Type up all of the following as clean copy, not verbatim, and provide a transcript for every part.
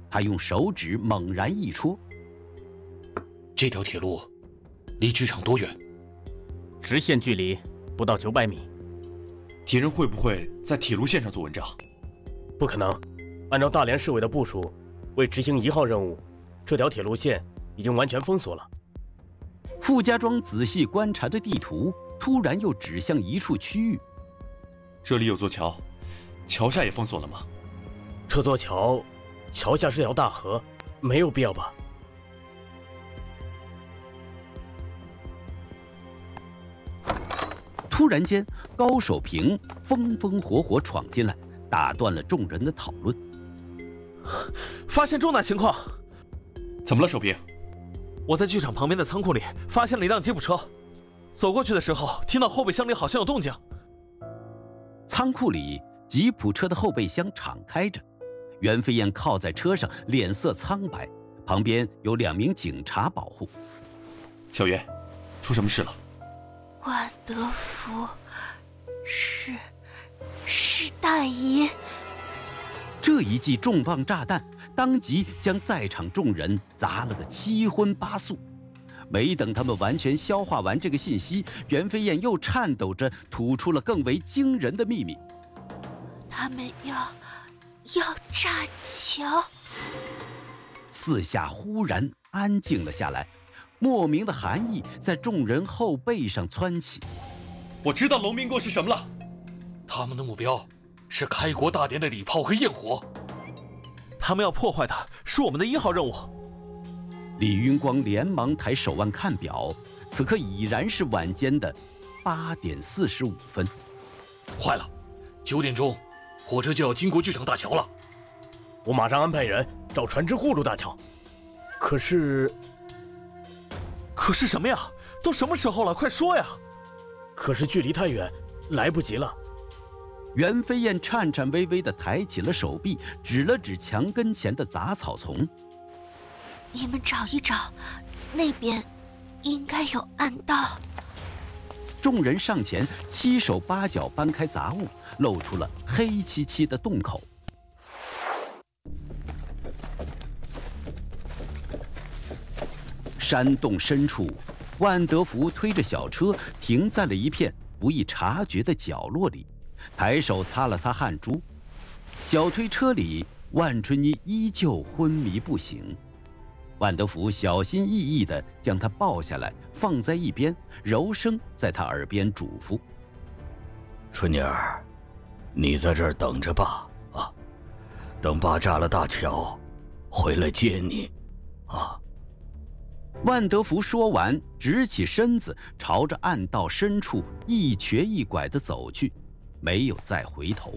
他用手指猛然一戳， 这条铁路离剧场多远？ 直线距离不到900米。 敌人会不会在铁路线上做文章？ 不可能，按照大连市委的部署，为执行1号任务，这条铁路线已经完全封锁了。 傅家庄仔细观察着地图，突然又指向一处区域。 这里有座桥，桥下也封锁了吗？ 这座桥，桥下是条大河，没有必要吧？ 突然间，高守平风风火火闯进来，打断了众人的讨论。 发现重大情况！ 怎么了，守平？ 我在剧场旁边的仓库里发现了一辆吉普车，走过去的时候，听到后备箱里好像有动静。 仓库里，吉普车的后备箱敞开着，袁飞燕靠在车上，脸色苍白，旁边有2名警察保护。 小袁，出什么事了？ 万德福，是大姨。 这一记重磅炸弹当即将在场众人砸了个七荤八素。没等他们完全消化完这个信息，袁飞燕又颤抖着吐出了更为惊人的秘密： 他们要炸桥。 四下忽然安静了下来，莫名的寒意在众人后背上窜起。 我知道龙民国是什么了， 他们的目标是开国大典的礼炮和焰火， 他们要破坏的是我们的1号任务。 李云光连忙抬手腕看表，此刻已然是晚间的8点45分。 坏了，9点钟，火车就要经过剧场大桥了。 我马上安排人找船只护住大桥。可是什么呀？都什么时候了？快说呀！ 可是距离太远，来不及了。 袁飞燕颤颤巍巍地抬起了手臂，指了指墙跟前的杂草丛。 你们找一找，那边应该有暗道。 众人上前七手八脚搬开杂物，露出了黑漆漆的洞口。山洞深处，万德福推着小车停在了一片不易察觉的角落里，抬手擦了擦汗珠。小推车里，万春妮依旧昏迷不醒。万德福小心翼翼地将她抱下来，放在一边，柔声在她耳边嘱咐：“ 春妮儿，你在这儿等着吧，等爸炸了大桥，回来接你，啊。” 万德福说完，直起身子，朝着暗道深处一瘸一拐地走去，没有再回头。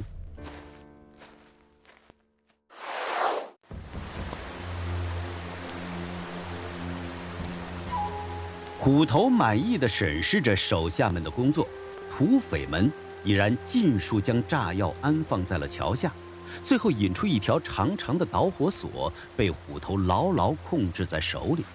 虎头满意地审视着手下们的工作，土匪们已然尽数将炸药安放在了桥下，最后引出一条长长的导火索，被虎头牢牢控制在手里。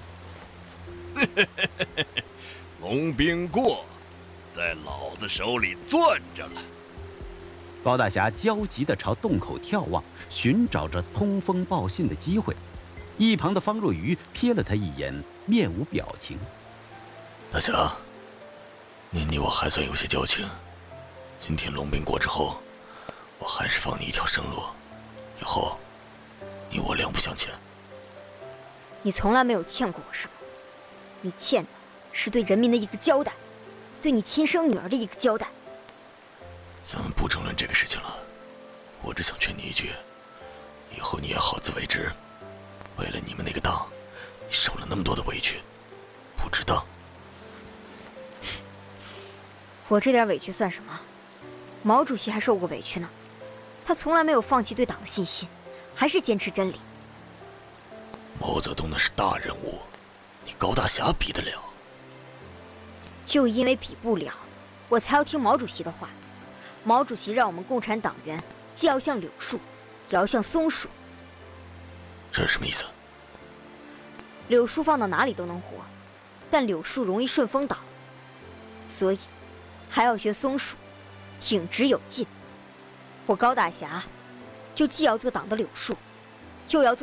龙兵过，在老子手里攥着了。 高大侠焦急地朝洞口眺望，寻找着通风报信的机会。一旁的方若愚瞥了他一眼，面无表情。 大侠，你我还算有些交情。今天龙兵过之后，我还是放你一条生路。以后，你我两不相欠。 你从来没有欠过我什么，你欠的是对人民的一个交代，对你亲生女儿的一个交代。 咱们不争论这个事情了，我只想劝你一句，以后你也好自为之。为了你们那个党，你受了那么多的委屈，不值当。 我这点委屈算什么？毛主席还受过委屈呢，他从来没有放弃对党的信心，还是坚持真理。 毛泽东那是大人物，你高大侠比得了？ 就因为比不了，我才要听毛主席的话。毛主席让我们共产党员既要像柳树，也要像松树。 这是什么意思？ 柳树放到哪里都能活，但柳树容易顺风倒，所以还要学松树，挺直有劲。我高大侠就既要做党的柳树，又要做